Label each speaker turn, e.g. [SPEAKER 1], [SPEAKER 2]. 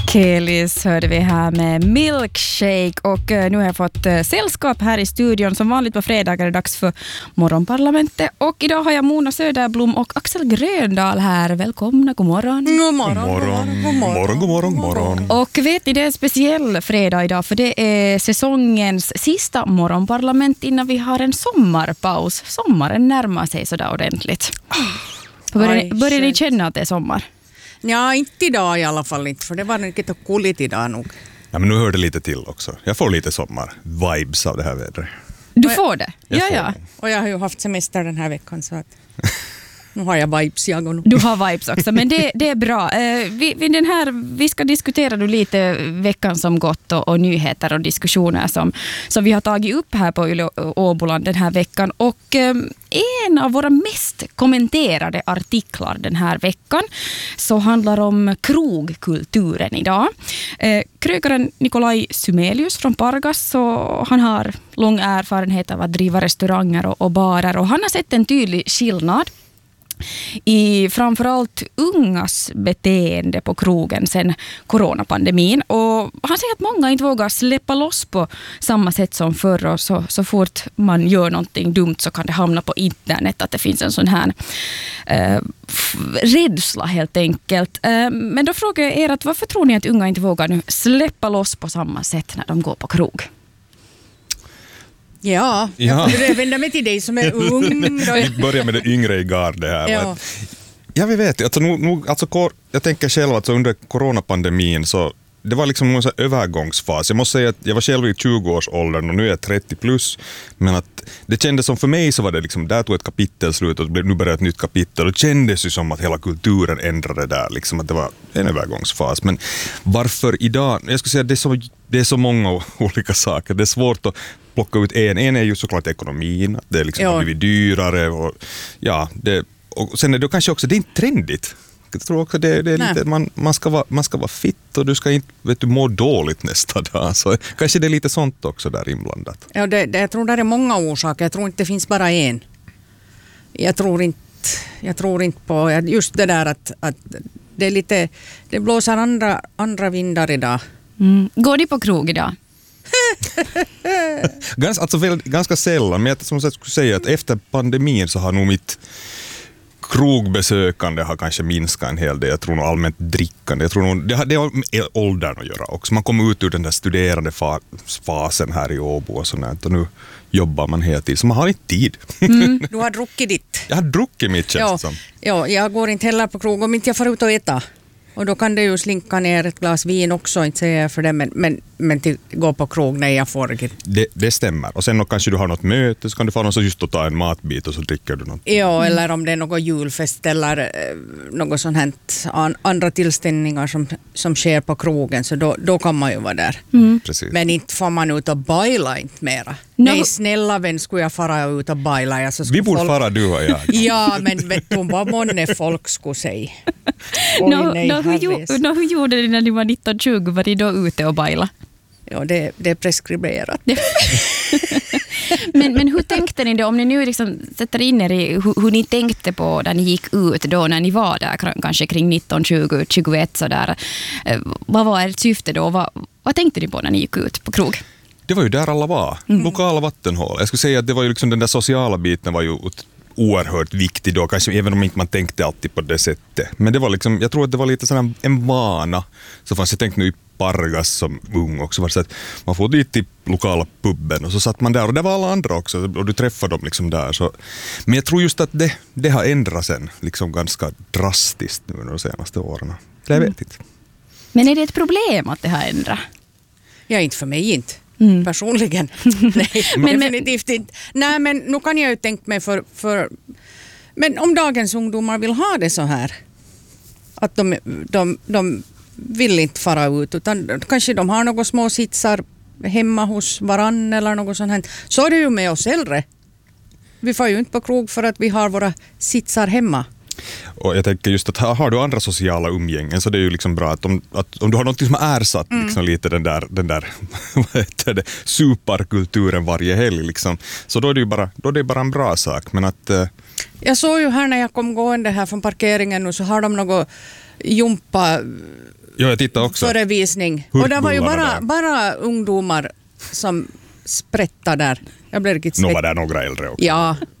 [SPEAKER 1] Kelis hörde vi här med Milkshake och nu har jag fått sällskap här i studion. Som vanligt på fredagar är det dags för Morgonparlamentet och idag har jag Mona Söderblom och Axel Gröndal här. Välkomna, god morgon.
[SPEAKER 2] God morgon.
[SPEAKER 1] Och vet ni, det är en speciell fredag idag för det är säsongens sista Morgonparlament innan vi har en sommarpaus. Sommaren närmar sig sådär ordentligt. Börjar ni känna att det är sommar?
[SPEAKER 2] Ja, inte idag i alla fall inte, för det var riktigt kulligt idag nog.
[SPEAKER 3] Ja, men nu hör det lite till också. Jag får lite sommar-vibes av det här vädret.
[SPEAKER 1] Du får det? Ja.
[SPEAKER 2] Och jag har ju haft semester den här veckan så att nu har jag vibes jag och nu.
[SPEAKER 1] Du har vibes också, men det är bra. Vi ska diskutera nu lite veckan som gått och nyheter och diskussioner som vi har tagit upp här på Yle Åboland den här veckan. Och en av våra mest kommenterade artiklar den här veckan så handlar om krogkulturen idag. Krögaren Nikolaj Sumelius från Pargas, så han har lång erfarenhet av att driva restauranger och barer och han har sett en tydlig skillnad i framförallt ungas beteende på krogen sen coronapandemin. Och han säger att många inte vågar släppa loss på samma sätt som förr och så fort man gör någonting dumt så kan det hamna på internet, att det finns en sån här rädsla helt enkelt. Men då frågar jag er att varför tror ni att unga inte vågar nu släppa loss på samma sätt när de går på krog?
[SPEAKER 2] Ja, jag vänder mig till dig som är ung.
[SPEAKER 3] Vi börjar med det yngre i garde här. Ja, vi vet. Jag tänker själv att under coronapandemin så det var liksom en övergångsfas. Jag måste säga att jag var själv i 20-årsåldern och nu är jag 30 plus. Men att det kändes som för mig så var det liksom, där tog ett kapitel slut och nu började ett nytt kapitel. Och det kändes ju som att hela kulturen ändrade där. Liksom att det var en övergångsfas. Men varför idag? Jag skulle säga att det är så många olika saker. Det är svårt att plocka ut en. En är ju såklart ekonomin. Det är liksom har blivit dyrare. Och, och sen är det kanske också, det är inte trendigt. Jag tror också det är lite, man ska vara fit och du ska inte må dåligt nästa dag. Så kanske det är lite sånt också där inblandat.
[SPEAKER 2] Ja, jag tror det är många orsaker. Jag tror inte det finns bara en. Jag tror inte på just det där att det är lite, det blåser andra vindar idag.
[SPEAKER 1] Går ni på krog idag?
[SPEAKER 3] Ganska sällan, men som jag skulle säga att efter pandemin så har nog mitt krogbesökande har kanske minskat en hel del. Jag tror nog allmänt drickande. Jag tror nog, det har med åldern att göra också. Man kommer ut ur den där studerande fasen här i Åbo och sånt. Och nu jobbar man hela tiden. Så man har inte tid.
[SPEAKER 2] Du har druckit ditt.
[SPEAKER 3] Jag har druckit mitt, känns som.
[SPEAKER 2] Ja, jag går inte heller på krog om inte jag får ut och äta. Och då kan det ju slinka ner ett glas vin också, inte säga för det, men till gå på krog när jag får
[SPEAKER 3] det stämmer. Och sen då kanske du har något möte så kan du få någon så just att ta en matbit och så dricker du något.
[SPEAKER 2] Ja, eller om det är något julfest eller något sånt här andra tillställningar som sker på krogen, så då kan man ju vara där.
[SPEAKER 3] Precis.
[SPEAKER 2] Men inte får man ut och baila inte mera. Nej, snälla vän, skulle jag fara ut och baila. Alltså,
[SPEAKER 3] vi borde fara, du och jag.
[SPEAKER 2] Ja, men vet du vad månne folk skulle säga?
[SPEAKER 1] Hur gjorde ni när ni var 19-20? Var ni då ute och baila?
[SPEAKER 2] Ja, det är preskriberat.
[SPEAKER 1] men hur tänkte ni då, om ni nu liksom sätter in er i hur ni tänkte på när ni gick ut då, när ni var där kanske kring 19, 20, 21 sådär. Vad var ert syfte då? Vad tänkte ni på när ni gick ut på krog?
[SPEAKER 3] Det var ju där alla var. Lokala vattenhål. Jag skulle säga att det var ju liksom den där sociala biten var ju oerhört viktig då, kanske även om inte man tänkte alltid på det sättet. Men det var liksom, jag tror att det var lite sån en vana. Så fanns jag tänkt nu i Pargas som ung också, var så att man får dit till lokala pubben och så satt man där och det var alla andra också och du träffade dem liksom där. Så. Men jag tror just att det har ändrat sen liksom ganska drastiskt nu de senaste åren. Det jag vet inte.
[SPEAKER 1] Men är det ett problem att det har ändrat?
[SPEAKER 2] Ja, inte för mig inte. Personligen. Nej, definitivt inte. Nej, men nu kan jag ju tänka mig men om dagens ungdomar vill ha det så här att de vill inte fara ut utan kanske de har några små sitsar hemma hos varann eller något sånt här. Så är det ju med oss äldre. Vi får ju inte på krog för att vi har våra sitsar hemma.
[SPEAKER 3] Och jag tänker just att har du andra sociala umgängen så det är ju liksom bra att om du har något som har ersatt liksom lite den där vad heter det, superkulturen varje helg liksom, så då är det bara en bra sak. Men att
[SPEAKER 2] jag såg ju här när jag kom gående här från parkeringen nu så har de något
[SPEAKER 3] Ja, jag tittade också.
[SPEAKER 2] Förevisning. Och det var ju bara ungdomar som sprättade där. Jag blev riktigt
[SPEAKER 3] Nu var det några äldre också.
[SPEAKER 2] Ja,